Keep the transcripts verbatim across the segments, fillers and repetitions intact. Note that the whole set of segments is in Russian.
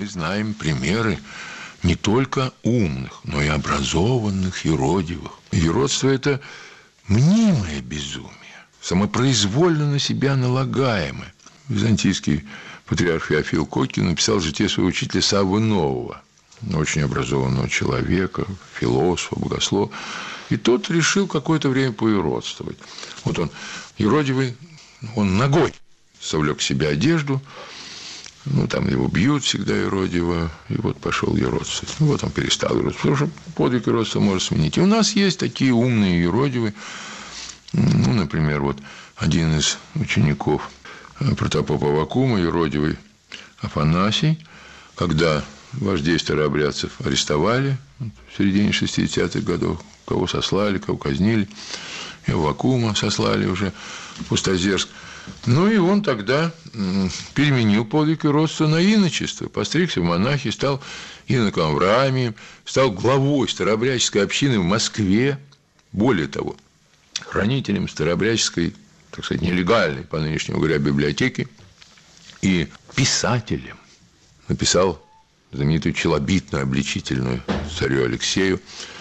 мы знаем примеры не только умных, но и образованных юродивых. Юродство – это мнимое безумие, самопроизвольно на себя налагаемое. Византийский патриарх Феофил Коккин написал житие своего учителя Саввы Нового, очень образованного человека, философа, богослова. И тот решил какое-то время поюродствовать. Вот он, юродивый, он ногой совлек к себе одежду. Ну, там его бьют всегда юродиво, и вот пошел юродствовать. Ну, вот он перестал юродствовать, потому что подвиг юродства может сменить. И у нас есть такие умные юродивые. Ну, например, вот один из учеников протопопа Аввакума, юродивый Афанасий, когда вождей старообрядцев арестовали в середине шестидесятых годов, кого сослали, кого казнили, и Аввакума сослали уже в Пустозерск. Ну, и он тогда переменил подвиг юродства на иночество, постригся в монахи, стал иноком Авраамием, стал главой старообрядческой общины в Москве. Более того, хранителем старообрядческой, так сказать, нелегальной, по нынешнему говоря, библиотеки и писателем. Написал знаменитую челобитную, обличительную царю Алексею,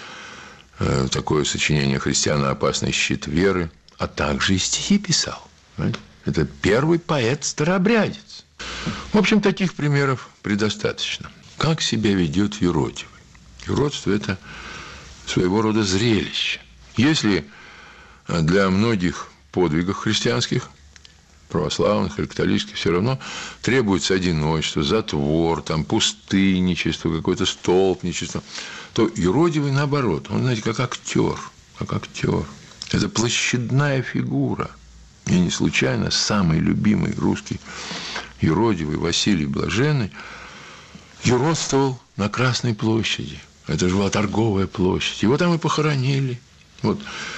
такое сочинение «Христиано-опасный щит веры», а также и стихи писал. Понимаете? Это первый поэт-старообрядец. В общем, таких примеров предостаточно. Как себя ведет юродивый? Юродство – это своего рода зрелище. Если для многих подвигов христианских, православных или католических, все равно требуется одиночество, затвор, там, пустынничество, какое-то столпничество, то юродивый наоборот. Он, знаете, как актер, как актер. Это площадная фигура. И не случайно самый любимый русский юродивый Василий Блаженный юродствовал на Красной площади. Это же была торговая площадь. Его там и похоронили. Вот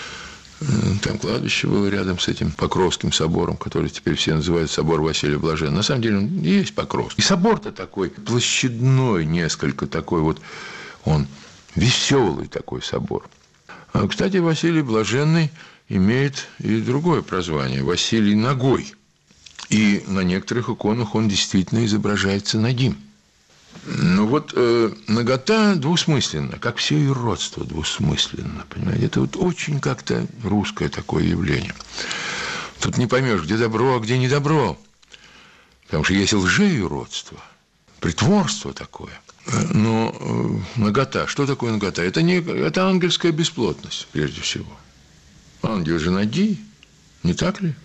там кладбище было рядом с этим Покровским собором, который теперь все называют собор Василия Блаженного. На самом деле он и есть Покровский. И собор-то такой площадной несколько, такой вот, он веселый такой собор. А, кстати, Василий Блаженный имеет и другое прозвание – Василий Нагой. И на некоторых иконах он действительно изображается нагим. Ну вот э, нагота двусмысленна, как все юродство двусмысленно, понимаете? Это вот очень как-то русское такое явление. Тут не поймешь, где добро, а где не добро. Потому что есть лжеюродство, притворство такое. Но э, нагота, что такое нагота? Это, не, это ангельская бесплотность, прежде всего. Ангел же ноги, не так ли?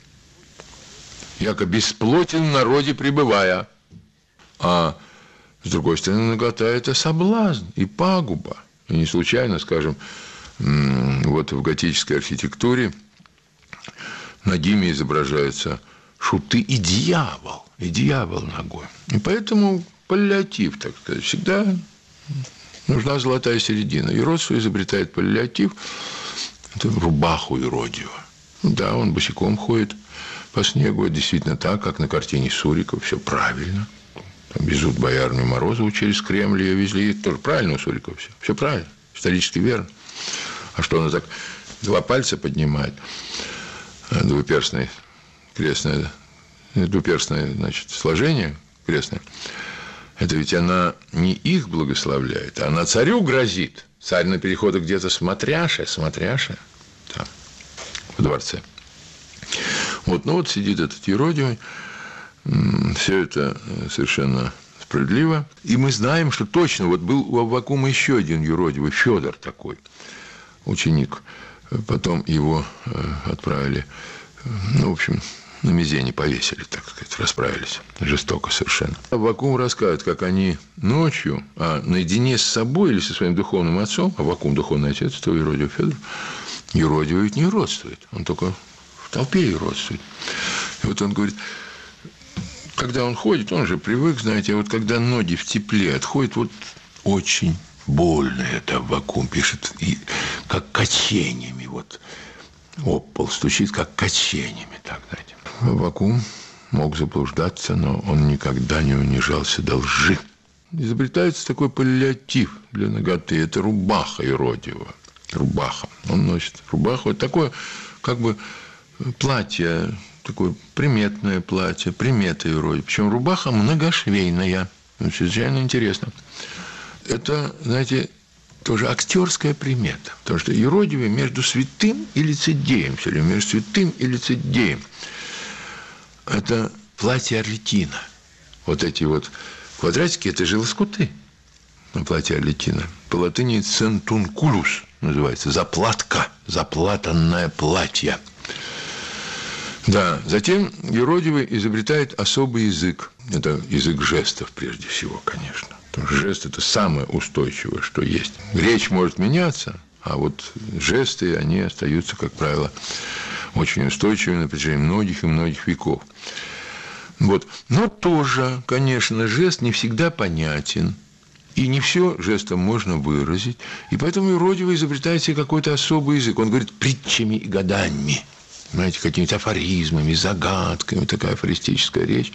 Яко бесплотен в народе пребывая. А с другой стороны, нагота – это соблазн и пагуба. И не случайно, скажем, вот в готической архитектуре нагими изображаются шуты и дьявол, и дьявол ногой. И поэтому паллиатив, так сказать, всегда нужна золотая середина. Юродство изобретает паллиатив. Это рубаху юродивого. Да, он босиком ходит по снегу. Это действительно так, как на картине Сурикова. Все правильно. Там везут боярню Морозову через Кремль, ее везли. Это тоже правильно у Сурикова все. Все правильно. Исторически верно. А что она так два пальца поднимает? Двуперстное крестное, двуперстное, значит, сложение крестное. Это ведь она не их благословляет, а она царю грозит. Царь на переходах где-то смотряша, смотряша, там, во дворце. Вот, ну вот сидит этот юродивый, все это совершенно справедливо. И мы знаем, что точно, вот был у Аввакума еще один юродивый, Федор такой, ученик. Потом его отправили, ну, в общем, на мизене повесили, так сказать, расправились. Жестоко совершенно. Аввакум рассказывает, как они ночью, а наедине с собой или со своим духовным отцом, Аввакум духовный отец, то юродивый Федор, юродивый ведь не юродствует, он только в толпе юродствует. И вот он говорит, когда он ходит, он же привык, знаете, а вот когда ноги в тепле отходят, вот очень больно это Аввакум пишет, и как качениями, вот об пол стучит, как качениями, так, знаете. Аввакум мог заблуждаться, но он никогда не унижался до лжи. Изобретается такой паллиатив для наготы. Это рубаха юродивого. Рубаха. Он носит рубаху. Это такое, как бы, платье, такое приметное платье, примета юродивого. Причем рубаха многошвейная. Ну, чрезвычайно интересно. Это, знаете, тоже актерская примета. Потому что юродивый между святым и лицедеем, все время между святым и лицедеем. Это платье Орликина. Вот эти вот квадратики – это же лоскуты на платье Орликина. По латыни «центункулус» называется. Заплатка, заплатанное платье. Да, затем юродивый изобретает особый язык. Это язык жестов, прежде всего, конечно. Потому что жест – это самое устойчивое, что есть. Речь может меняться, а вот жесты, они остаются, как правило, очень устойчивыми на протяжении многих и многих веков. Вот. Но тоже, конечно, жест не всегда понятен. И не все жестом можно выразить. И поэтому юродивый изобретает себе какой-то особый язык. Он говорит притчами и гаданиями. Знаете, какими-то афоризмами, загадками. Такая афористическая речь.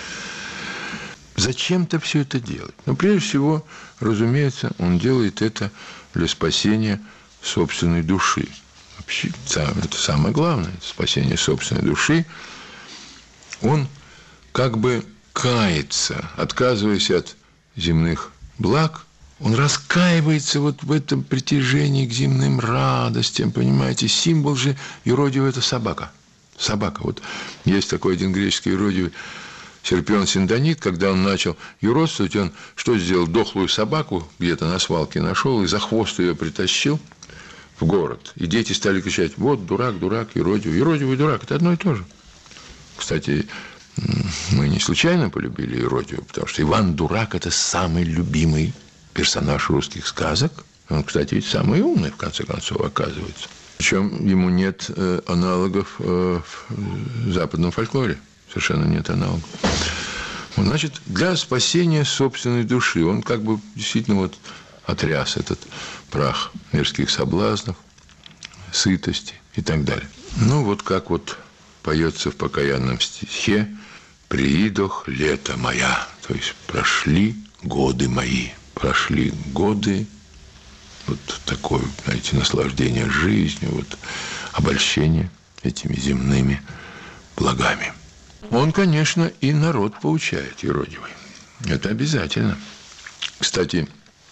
Зачем-то все это делать? Но прежде всего, разумеется, он делает это для спасения собственной души. Вообще, это самое главное. Спасение собственной души. Он как бы кается, отказываясь от земных благ, он раскаивается вот в этом притяжении к земным радостям, понимаете. Символ же юродивого – это собака. Собака. Вот есть такой один греческий юродивый Серпион Синдонит, когда он начал юродствовать, он что сделал? Дохлую собаку где-то на свалке нашел и за хвост ее притащил в город. И дети стали кричать: вот дурак, дурак, юродивый. Юродивый и дурак – это одно и то же. Кстати, мы не случайно полюбили юродивого, потому что Иван Дурак – это самый любимый персонаж русских сказок. Он, кстати, ведь самый умный, в конце концов, оказывается. Причем ему нет э, аналогов э, в западном фольклоре. Совершенно нет аналогов. Вот, значит, для спасения собственной души он как бы действительно вот отряс этот прах мирских соблазнов, сытости и так далее. Ну, вот как вот поется в покаянном стихе: «Приидох лето моя», то есть прошли годы мои, прошли годы, вот такое, знаете, наслаждение жизнью, вот обольщение этими земными благами. Он, конечно, и народ поучает юродивый. Это обязательно. Кстати,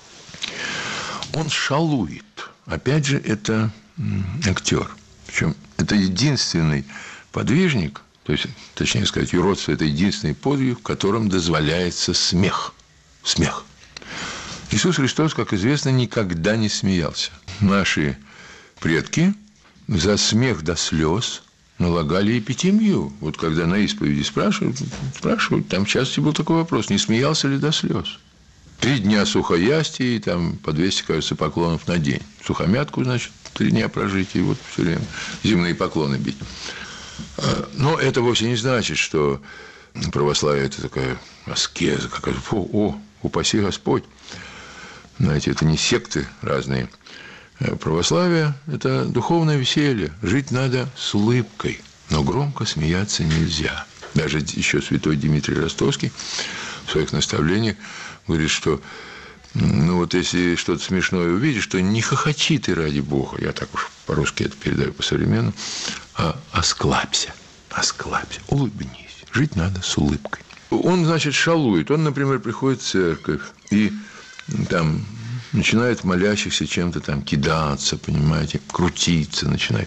он шалует. Опять же, это актер. Причем это единственный подвижник, то есть, точнее сказать, юродство – это единственный подвиг, в котором дозволяется смех. Смех. Иисус Христос, как известно, никогда не смеялся. Наши предки за смех до слез налагали эпитемию. Вот когда на исповеди спрашивают, спрашивают, там часто был такой вопрос: не смеялся ли до слез? Три дня сухоястия, и там по двести, кажется, поклонов на день. Сухомятку, значит, три дня прожить, и вот все время земные поклоны бить. Но это вовсе не значит, что православие – это такая аскеза, какая-то, о, о, упаси Господь. Знаете, это не секты разные. Православие – это духовное веселье. Жить надо с улыбкой, но громко смеяться нельзя. Даже еще святой Дмитрий Ростовский в своих наставлениях говорит, что ну вот если что-то смешное увидишь, то не хохочи ты ради Бога. Я так уж по-русски это передаю по-современному. А осклабься, осклабься, улыбнись. Жить надо с улыбкой. Он, значит, шалует. Он, например, приходит в церковь и там начинает молящихся чем-то там кидаться, понимаете, крутиться начинает.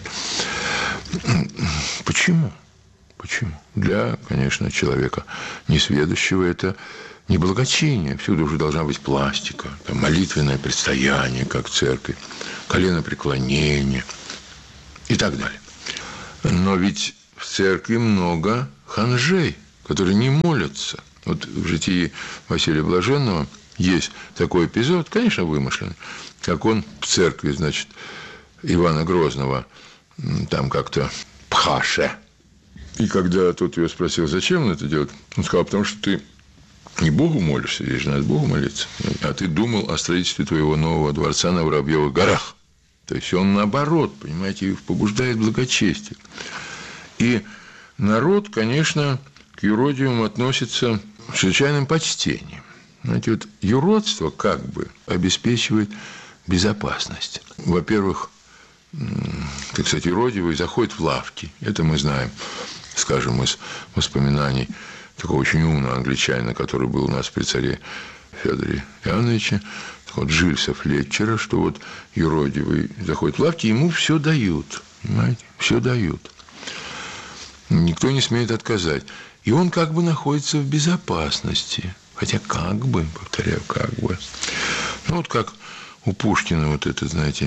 Почему? Почему? Для, конечно, человека несведущего это не благочиние. Всюду уже должна быть пластика, там, молитвенное предстояние, как в церкви, коленопреклонение и так далее. Но ведь в церкви много ханжей, которые не молятся. Вот в житии Василия Блаженного есть такой эпизод, конечно, вымышленный, как он в церкви, значит, Ивана Грозного, там как-то пхаше. И когда тот его спросил, зачем он это делает, он сказал: потому что ты не Богу молишься, здесь же надо Богу молиться, а ты думал о строительстве твоего нового дворца на Воробьевых горах. То есть он наоборот, понимаете, побуждает благочестие. И народ, конечно, к юродивым относится с чрезвычайным почтением. Знаете, вот юродство как бы обеспечивает безопасность. Во-первых, так сказать, юродивый заходит в лавки. Это мы знаем, скажем, из воспоминаний такого очень умного англичанина, который был у нас при царе Федоре Иоанновиче, вот Джильса Флетчера, что вот юродивый заходит в лавки, ему все дают, понимаете, все дают. Никто не смеет отказать. И он как бы находится в безопасности. Хотя как бы, повторяю, как бы. Ну, вот как у Пушкина вот этот, знаете,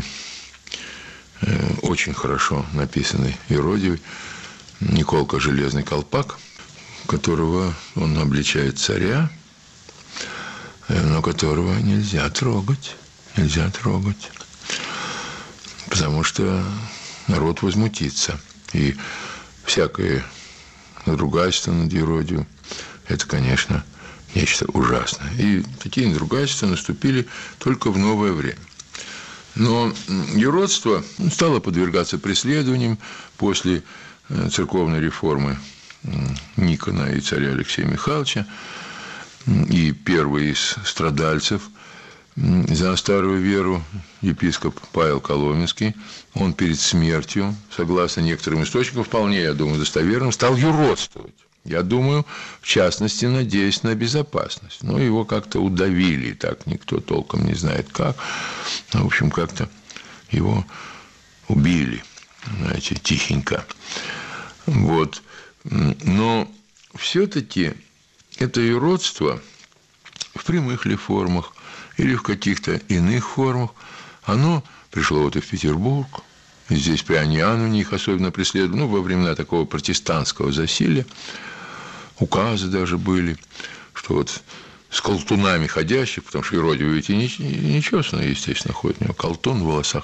очень хорошо написанный юродивый Николка Железный Колпак, которого он обличает царя, но которого нельзя трогать, нельзя трогать, потому что народ возмутится. И всякое надругательство над юродивым – это, конечно, нечто ужасное. И такие надругательства наступили только в новое время. Но юродство стало подвергаться преследованиям после церковной реформы Никона и царя Алексея Михайловича. И первый из страдальцев за старую веру, епископ Павел Коломенский, он перед смертью, согласно некоторым источникам, вполне, я думаю, достоверным, стал юродствовать. Я думаю, в частности, надеясь на безопасность. Но его как-то удавили, так никто толком не знает как. В общем, как-то его убили, знаете, тихенько. Вот. Но все-таки это юродство в прямых ли формах или в каких-то иных формах, оно пришло вот и в Петербург. И здесь при Anianуне их особенно преследовали. Ну, во времена такого протестантского засилия указы даже были, что вот с колтунами ходящих, потому что юродивый ведь и не чесанный, естественно, ходит, у него колтун в волосах.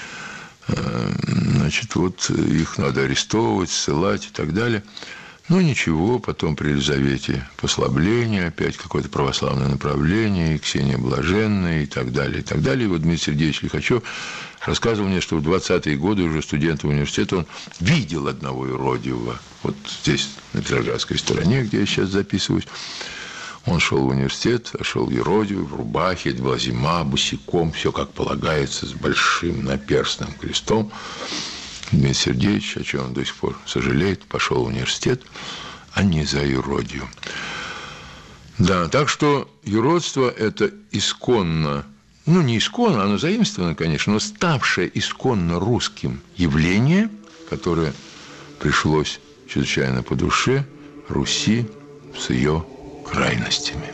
Значит, вот их надо арестовывать, ссылать и так далее. Ну, ничего, потом при Елизавете послабление, опять какое-то православное направление, и Ксения Блаженная, и так далее, и так далее. И вот Дмитрий Сергеевич Лихачев рассказывал мне, что в двадцатые годы уже студентом университета он видел одного юродивого. Вот здесь, на Петроградской стороне, где я сейчас записываюсь. Он шел в университет, а шел юродивый, в рубахе, это была зима, босиком, все как полагается, с большим наперстным крестом. Дмитрий Сергеевич, о чем он до сих пор сожалеет, пошел в университет, а не за юродию. Да, так что юродство – это исконно, ну, не исконно, оно заимствовано, конечно, но ставшее исконно русским явление, которое пришлось чрезвычайно по душе Руси с ее крайностями.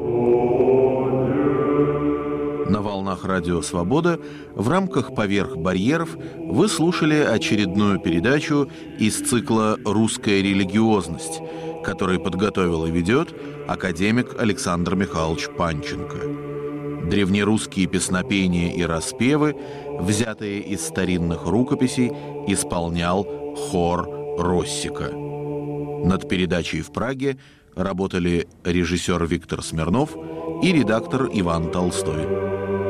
На волнах радио «Свобода» в рамках «Поверх барьеров» вы слушали очередную передачу из цикла «Русская религиозность», который подготовил и ведет академик Александр Михайлович Панченко. Древнерусские песнопения и распевы, взятые из старинных рукописей, исполнял хор Россика. Над передачей в Праге работали режиссер Виктор Смирнов и редактор Иван Толстой.